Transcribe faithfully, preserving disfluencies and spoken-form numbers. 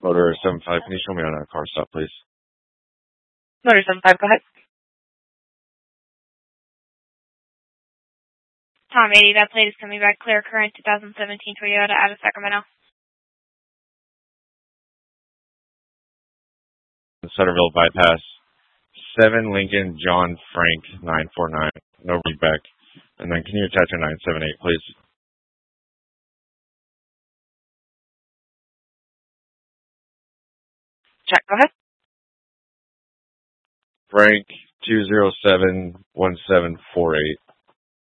Motor seven five, can you show me on a car stop, please? Motor seven five, go ahead. Tom eighty, that plate is coming back clear. Current twenty seventeen Toyota out of Sacramento. Centerville bypass. seven Lincoln John Frank nine four nine. No readback. And then can you attach a nine seven eight, please? Check, go ahead. Frank two zero seven one seven four eight.